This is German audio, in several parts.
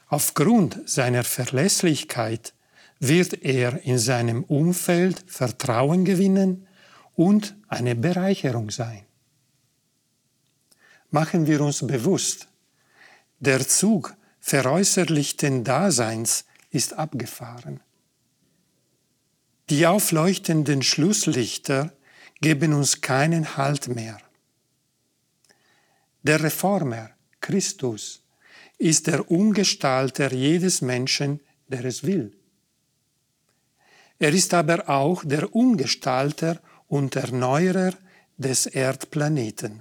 Aufgrund seiner Verlässlichkeit wird er in seinem Umfeld Vertrauen gewinnen und eine Bereicherung sein. Machen wir uns bewusst, der Zug veräußerlichten Daseins ist abgefahren. Die aufleuchtenden Schlusslichter geben uns keinen Halt mehr. Der Reformer, Christus, ist der Umgestalter jedes Menschen, der es will. Er ist aber auch der Umgestalter und Erneuerer des Erdplaneten.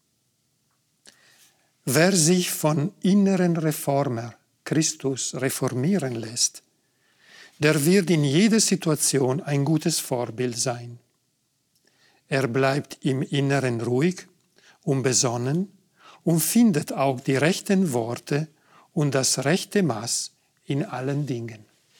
Wer sich von inneren Reformer, Christus, reformieren lässt, der wird in jeder Situation ein gutes Vorbild sein. Er bleibt im Inneren ruhig und besonnen und findet auch die rechten Worte und das rechte Maß in allen Dingen.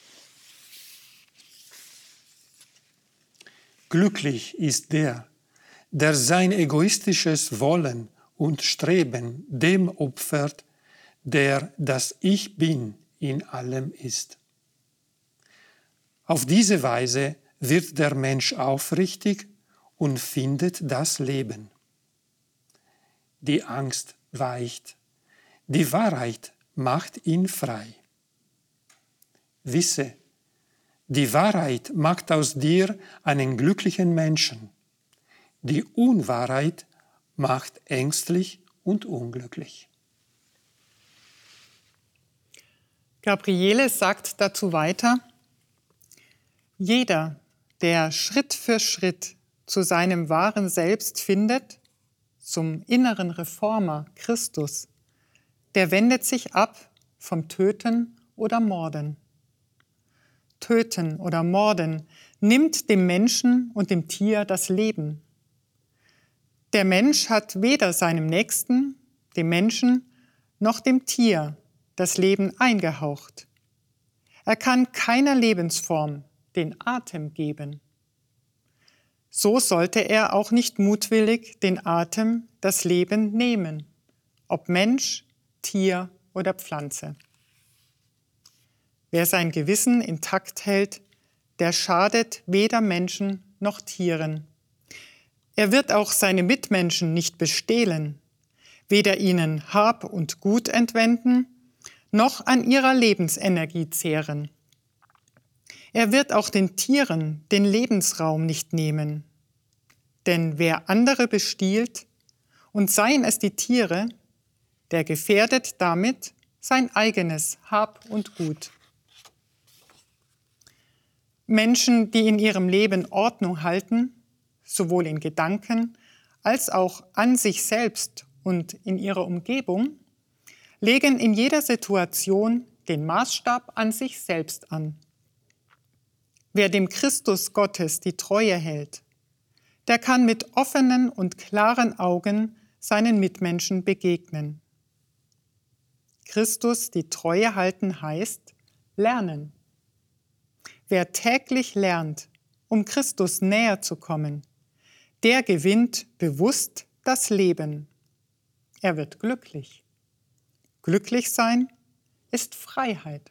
Glücklich ist der, der sein egoistisches Wollen und Streben dem opfert, der das Ich Bin in allem ist. Auf diese Weise wird der Mensch aufrichtig und findet das Leben. Die Angst weicht, die Wahrheit macht ihn frei. Wisse, die Wahrheit macht aus dir einen glücklichen Menschen. Die Unwahrheit macht ängstlich und unglücklich. Gabriele sagt dazu weiter: Jeder, der Schritt für Schritt zu seinem wahren Selbst findet, zum inneren Reformer Christus, der wendet sich ab vom Töten oder Morden. Töten oder Morden nimmt dem Menschen und dem Tier das Leben. Der Mensch hat weder seinem Nächsten, dem Menschen, noch dem Tier das Leben eingehaucht. Er kann keiner Lebensform den Atem geben. So sollte er auch nicht mutwillig den Atem, das Leben nehmen, ob Mensch, Tier oder Pflanze. Wer sein Gewissen intakt hält, der schadet weder Menschen noch Tieren. Er wird auch seine Mitmenschen nicht bestehlen, weder ihnen Hab und Gut entwenden, noch an ihrer Lebensenergie zehren. Er wird auch den Tieren den Lebensraum nicht nehmen. Denn wer andere bestiehlt, und seien es die Tiere, der gefährdet damit sein eigenes Hab und Gut. Menschen, die in ihrem Leben Ordnung halten, sowohl in Gedanken als auch an sich selbst und in ihrer Umgebung, legen in jeder Situation den Maßstab an sich selbst an. Wer dem Christus Gottes die Treue hält, der kann mit offenen und klaren Augen seinen Mitmenschen begegnen. Christus die Treue halten heißt lernen. Wer täglich lernt, um Christus näher zu kommen, der gewinnt bewusst das Leben. Er wird glücklich. Glücklich sein ist Freiheit.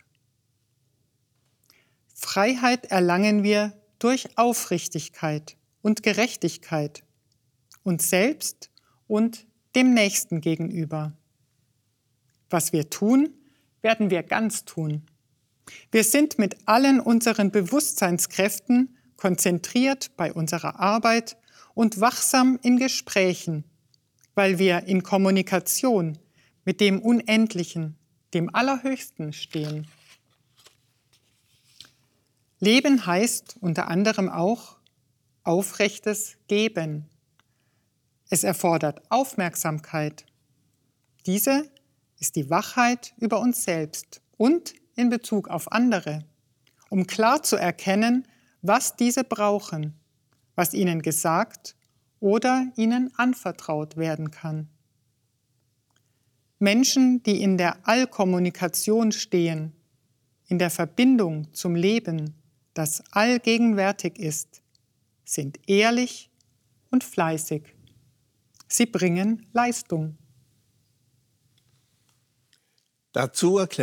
Freiheit erlangen wir durch Aufrichtigkeit und Gerechtigkeit, uns selbst und dem Nächsten gegenüber. Was wir tun, werden wir ganz tun. Wir sind mit allen unseren Bewusstseinskräften konzentriert bei unserer Arbeit und wachsam in Gesprächen, weil wir in Kommunikation mit dem Unendlichen, dem Allerhöchsten stehen. Leben heißt unter anderem auch aufrechtes Geben. Es erfordert Aufmerksamkeit. Diese ist die Wachheit über uns selbst und in Bezug auf andere, um klar zu erkennen, was diese brauchen, was ihnen gesagt oder ihnen anvertraut werden kann. Menschen, die in der Allkommunikation stehen, in der Verbindung zum Leben, das allgegenwärtig ist, sind ehrlich und fleißig. Sie bringen Leistung. Dazu erklärt